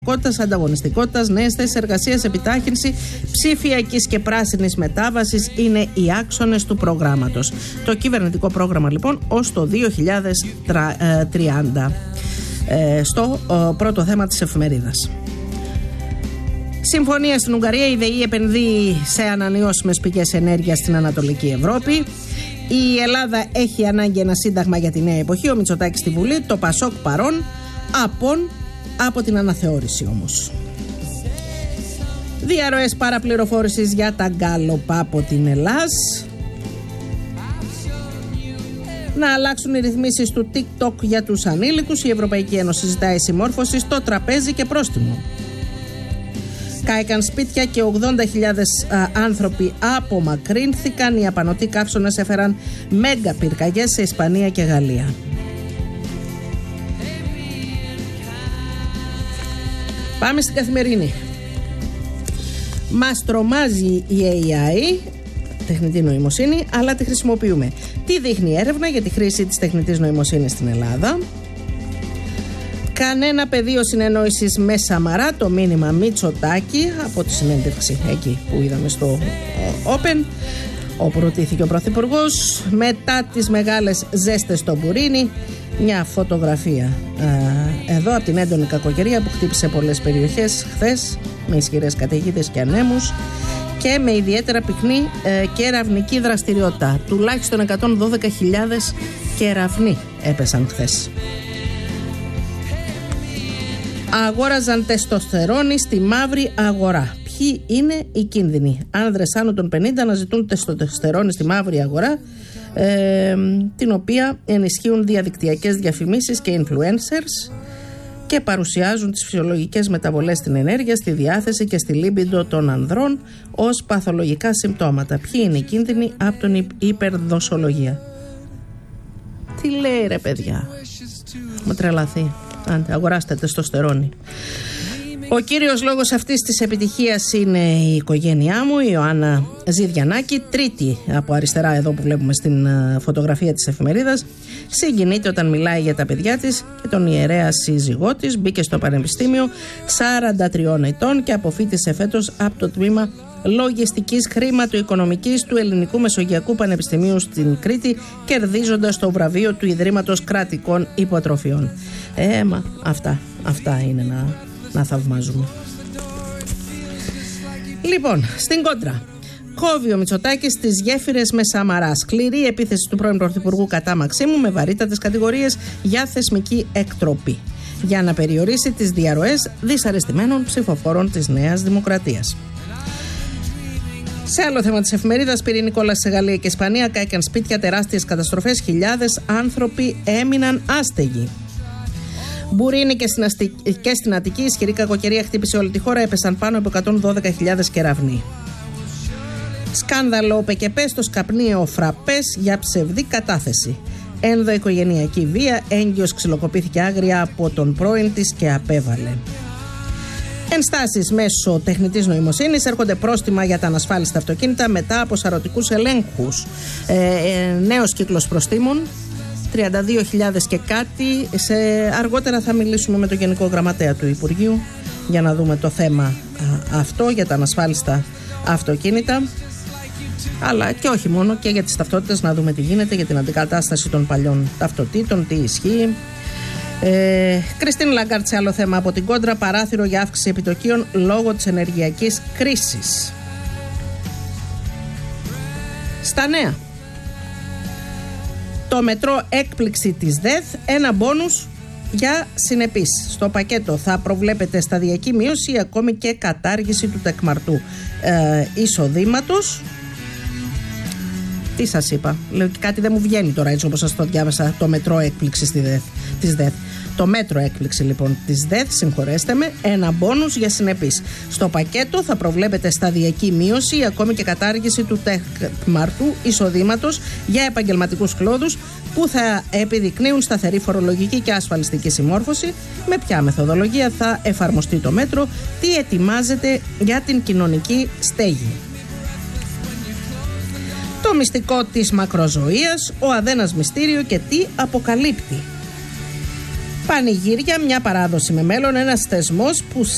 κινητικότητας, ανταγωνιστικότητας, νέες θέσεις εργασίας, επιτάχυνση ψηφιακής και πράσινης μετάβασης είναι οι άξονες του προγράμματος. Το κυβερνητικό πρόγραμμα λοιπόν ως το 2030. Στο πρώτο θέμα της εφημερίδας. Συμφωνία στην Ουγγαρία. Η ΔΕΗ επενδύει σε ανανεώσιμες πηγές ενέργειας στην Ανατολική Ευρώπη. Η Ελλάδα έχει ανάγκη ένα σύνταγμα για τη νέα εποχή. Ο Μητσοτάκης στη Βουλή. Το Πασόκ παρών. Από την αναθεώρηση όμως. Διαρροές παραπληροφόρησης για τα γκάλοπα από την Ελλάς. Να αλλάξουν οι ρυθμίσεις του TikTok για τους ανήλικους. Η Ευρωπαϊκή Ένωση ζητάει συμμόρφωση στο τραπέζι και πρόστιμο. Κάηκαν σπίτια και 80.000 άνθρωποι απομακρύνθηκαν. Οι απανωτοί καύσωνες έφεραν μέγα πυρκαγιές σε Ισπανία και Γαλλία. Πάμε στην Καθημερινή. Μας τρομάζει η AI, τεχνητή νοημοσύνη, αλλά τη χρησιμοποιούμε. Τι δείχνει η έρευνα για τη χρήση της τεχνητής νοημοσύνης στην Ελλάδα? Κανένα πεδίο συνεννόησης με Σαμαρά, το μήνυμα Μητσοτάκη από τη συνέντευξη εκεί που είδαμε στο Open, όπου ρωτήθηκε ο Πρωθυπουργός. Μετά τις μεγάλες ζέστες στο Μπουρίνι, μια φωτογραφία εδώ από την έντονη κακοκαιρία που χτύπησε πολλές περιοχές χθες με ισχυρές καταιγίδες και ανέμους και με ιδιαίτερα πυκνή κεραυνική δραστηριότητα. Τουλάχιστον 112.000 κεραυνοί έπεσαν χθες. Αγόραζαν τεστοστερόνη στη μαύρη αγορά. Ποιοι είναι οι κίνδυνοι? Άνδρες άνω των 50 αναζητούν τεστοστερόνη στη μαύρη αγορά, την οποία ενισχύουν διαδικτυακές διαφημίσεις και influencers και παρουσιάζουν τις φυσιολογικές μεταβολές στην ενέργεια, στη διάθεση και στη λίμπιντο των ανδρών ως παθολογικά συμπτώματα. Ποιοι είναι οι κίνδυνοι από την υπερδοσολογία? Τι λέει ρε παιδιά? Μου τρελαθεί. Άντε, αγοράστε τεστοστερόνη. Ο κύριος λόγος αυτής της επιτυχίας είναι η οικογένειά μου, η Ιωάννα Ζηδιανάκη, τρίτη από αριστερά εδώ που βλέπουμε στην φωτογραφία της εφημερίδας. Συγκινείται όταν μιλάει για τα παιδιά της και τον ιερέα σύζυγό της. Μπήκε στο πανεπιστήμιο 43 ετών και αποφοίτησε φέτος από το τμήμα Λογιστικής Χρηματοοικονομικής του Ελληνικού Μεσογειακού Πανεπιστημίου στην Κρήτη, κερδίζοντας το βραβείο του Ιδρύματος Κρατικών Υποτροφιών. Αυτά είναι να θαυμάζουμε. Λοιπόν, στην κόντρα. Κόβει ο Μητσοτάκης τις γέφυρες με Σαμαρά. Σκληρή επίθεση του πρώην Πρωθυπουργού κατά Μαξίμου με βαρύτατες κατηγορίες για θεσμική εκτροπή, για να περιορίσει τις διαρροές δυσαρεστημένων ψηφοφόρων της Νέας Δημοκρατίας. Σε άλλο θέμα της εφημερίδας, πυρηνική κόλαση σε Γαλλία και Ισπανία, κάηκαν σπίτια, τεράστιες καταστροφές, χιλιάδες άνθρωποι έμειναν άστεγοι. Μπουρίνι και στην Αττική, ισχυρή κακοκαιρία χτύπησε όλη τη χώρα, έπεσαν πάνω από 112.000 κεραυνοί. Σκάνδαλο ΠΚΠ στο σκαπνίο Φραπές για ψευδή κατάθεση. Ενδοοικογενειακή βία, έγκυος ξυλοκοπήθηκε άγρια από τον πρώην της και απέβαλε. Ενστάσεις μέσω τεχνητής νοημοσύνης, έρχονται πρόστιμα για τα ανασφάλιστα αυτοκίνητα μετά από σαρωτικούς ελέγχους. Νέος κύκλος προστίμων, 32.000 και κάτι. Αργότερα θα μιλήσουμε με τον Γενικό Γραμματέα του Υπουργείου για να δούμε το θέμα αυτό για τα ανασφάλιστα αυτοκίνητα. Αλλά και όχι μόνο, και για τις ταυτότητες, να δούμε τι γίνεται για την αντικατάσταση των παλιών ταυτοτήτων, τι ισχύει. Κριστίν Λαγκάρτ, σε άλλο θέμα από την κόντρα, παράθυρο για αύξηση επιτοκίων λόγω της ενεργειακής κρίσης. Στα νέα, το μετρό έκπληξη της ΔΕΘ, ένα μπόνους για συνεπείς. Στο πακέτο θα προβλέπεται σταδιακή μείωση ή ακόμη και κατάργηση του τεκμαρτού εισοδήματος. Τι σας είπα, λέω και κάτι δεν μου βγαίνει τώρα έτσι όπως σας το διάβασα, το μετρό έκπληξη της ΔΕΘ. Το μέτρο έκπληξη λοιπόν της ΔΕΘ, συγχωρέστε με, ένα μπόνους για συνεπείς. Στο πακέτο θα προβλέπεται σταδιακή μείωση ή ακόμη και κατάργηση του τεκμαρτού εισοδήματος για επαγγελματικούς κλάδους που θα επιδεικνύουν σταθερή φορολογική και ασφαλιστική συμμόρφωση. Με ποια μεθοδολογία θα εφαρμοστεί το μέτρο, τι ετοιμάζεται για την κοινωνική στέγη. Το μυστικό της μακροζωίας, ο Αδένας μυστήριο και τι αποκαλύπτει. Πανηγύρια, μια παράδοση με μέλλον, ένας θεσμός που